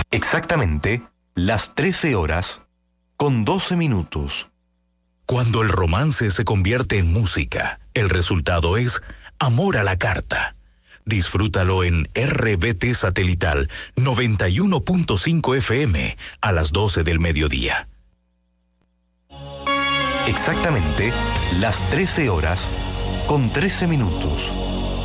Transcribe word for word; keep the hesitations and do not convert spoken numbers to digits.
Exactamente las trece horas con doce minutos. Cuando el romance se convierte en música, el resultado es amor a la carta. Disfrútalo en R B T Satelital noventa y uno punto cinco F M a las doce del mediodía. Exactamente las trece horas con trece minutos.